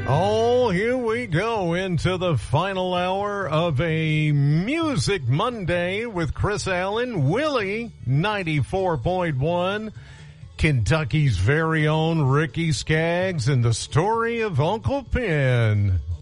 Oh, here we go into the final hour of a Music Monday with Chris Allen, Willie 94.1, Kentucky's very own Ricky Skaggs, and the story of Uncle Pen.